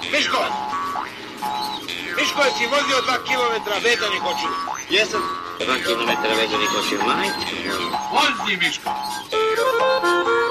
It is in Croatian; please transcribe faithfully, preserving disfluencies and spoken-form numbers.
Miško! Miško, jesi vozio dva kilometra vezani kočiju? Jesam. Dva kilometra vezani kočiju, majte. Vozi, Miško!